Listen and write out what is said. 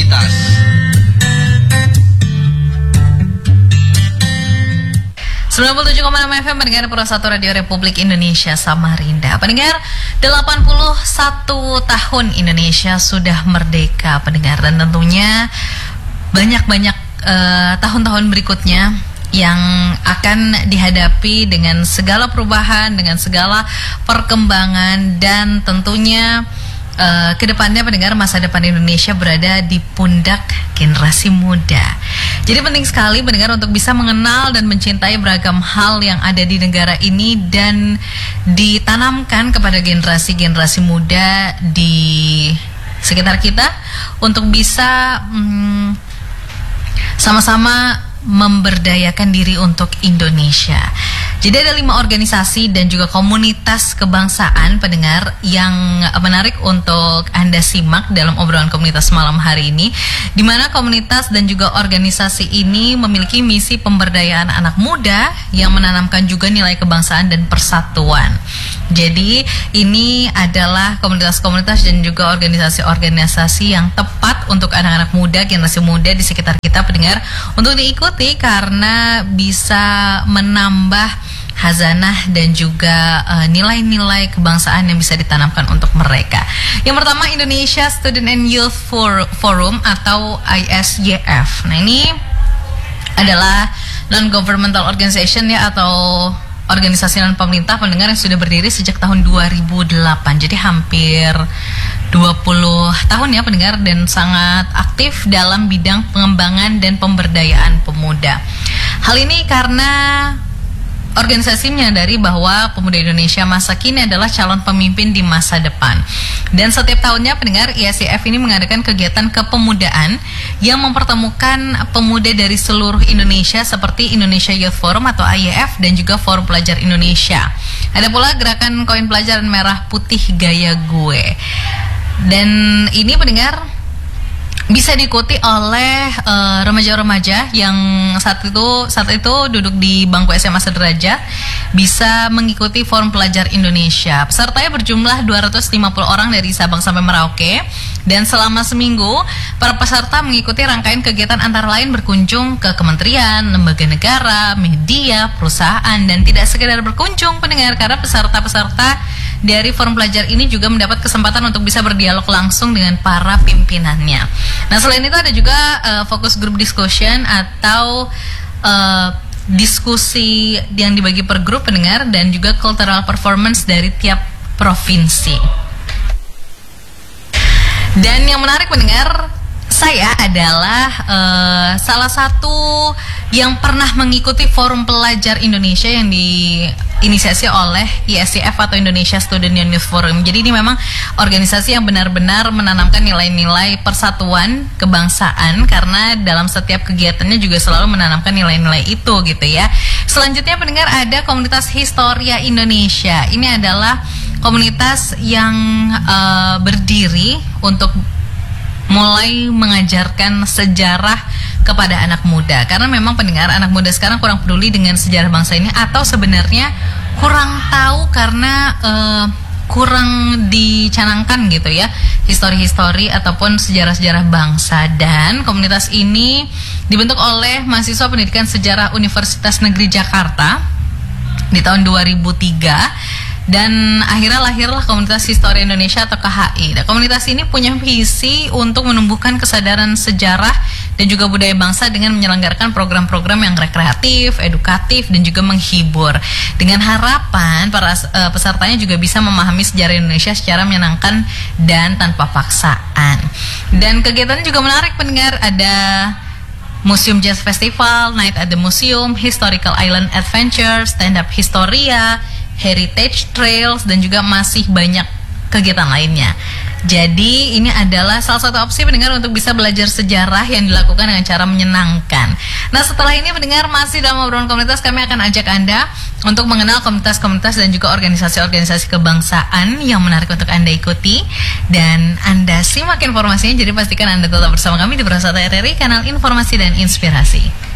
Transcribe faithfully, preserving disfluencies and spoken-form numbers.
komunitas. sembilan puluh tujuh koma enam F M pendengar Pro satu Radio Republik Indonesia Samarinda. Pendengar, delapan puluh satu tahun Indonesia sudah merdeka, pendengar, dan tentunya banyak-banyak uh, tahun-tahun berikutnya yang akan dihadapi dengan segala perubahan, dengan segala perkembangan, dan tentunya Uh, kedepannya pendengar, masa depan Indonesia berada di pundak generasi muda. Jadi penting sekali pendengar untuk bisa mengenal dan mencintai beragam hal yang ada di negara ini dan ditanamkan kepada generasi-generasi muda di sekitar kita untuk bisa hmm, sama-sama memberdayakan diri untuk Indonesia. Jadi ada lima organisasi dan juga komunitas kebangsaan pendengar yang menarik untuk Anda simak dalam obrolan komunitas malam hari ini, di mana komunitas dan juga organisasi ini memiliki misi pemberdayaan anak muda yang menanamkan juga nilai kebangsaan dan persatuan. Jadi ini adalah komunitas-komunitas dan juga organisasi-organisasi yang tepat untuk anak-anak muda, generasi muda di sekitar kita pendengar untuk diikuti karena bisa menambah hazanah dan juga uh, nilai-nilai kebangsaan yang bisa ditanamkan untuk mereka. Yang pertama, Indonesia Student and Youth For- Forum atau I S Y F. Nah, ini adalah non-governmental organization ya, atau organisasi non-pemerintah pendengar yang sudah berdiri sejak tahun dua ribu delapan. Jadi hampir dua puluh tahun ya pendengar, dan sangat aktif dalam bidang pengembangan dan pemberdayaan pemuda. Hal ini karena organisasi menyadari bahwa pemuda Indonesia masa kini adalah calon pemimpin di masa depan. Dan setiap tahunnya pendengar, I S Y F ini mengadakan kegiatan kepemudaan yang mempertemukan pemuda dari seluruh Indonesia seperti Indonesia Youth Forum atau I Y F dan juga Forum Pelajar Indonesia. Ada pula gerakan koin pelajaran merah putih gaya gue. Dan ini pendengar bisa diikuti oleh uh, remaja-remaja yang saat itu saat itu duduk di bangku S M A sederajat, bisa mengikuti Forum Pelajar Indonesia. Pesertanya berjumlah dua ratus lima puluh orang dari Sabang sampai Merauke, dan selama seminggu para peserta mengikuti rangkaian kegiatan antara lain berkunjung ke kementerian, lembaga negara, media, perusahaan, dan tidak sekedar berkunjung pendengar, karena peserta-peserta dari Forum Pelajar ini juga mendapat kesempatan untuk bisa berdialog langsung dengan para pimpinannya. Nah, selain itu ada juga uh, focus group discussion atau uh, diskusi yang dibagi per grup pendengar, dan juga cultural performance dari tiap provinsi. Dan yang menarik pendengar, saya adalah uh, salah satu yang pernah mengikuti Forum Pelajar Indonesia yang diinisiasi oleh I S Y F atau Indonesia Student and Youth Forum. Jadi ini memang organisasi yang benar-benar menanamkan nilai-nilai persatuan kebangsaan, karena dalam setiap kegiatannya juga selalu menanamkan nilai-nilai itu gitu ya. Selanjutnya pendengar, ada komunitas Historia Indonesia. Ini adalah komunitas yang uh, berdiri untuk mulai mengajarkan sejarah kepada anak muda, karena memang pendengar, anak muda sekarang kurang peduli dengan sejarah bangsa ini, atau sebenarnya kurang tahu karena uh, kurang dicanangkan gitu ya histori-histori ataupun sejarah-sejarah bangsa. Dan komunitas ini dibentuk oleh mahasiswa pendidikan sejarah Universitas Negeri Jakarta di tahun dua ribu tiga. Dan akhirnya lahirlah komunitas Historia Indonesia atau K H I. Nah, komunitas ini punya visi untuk menumbuhkan kesadaran sejarah dan juga budaya bangsa dengan menyelenggarakan program-program yang rekreatif, edukatif, dan juga menghibur. Dengan harapan para uh, pesertanya juga bisa memahami sejarah Indonesia secara menyenangkan dan tanpa paksaan. Dan kegiatannya juga menarik pendengar, ada Museum Jazz Festival, Night at the Museum, Historical Island Adventure, Stand Up Historia, Heritage Trails, dan juga masih banyak kegiatan lainnya. Jadi ini adalah salah satu opsi pendengar untuk bisa belajar sejarah yang dilakukan dengan cara menyenangkan. Nah, setelah ini pendengar, masih dalam obrolan komunitas, kami akan ajak Anda untuk mengenal komunitas-komunitas dan juga organisasi-organisasi kebangsaan yang menarik untuk Anda ikuti. Dan Anda simak informasinya, jadi pastikan Anda tetap bersama kami di Pro satu R R I, kanal informasi dan inspirasi.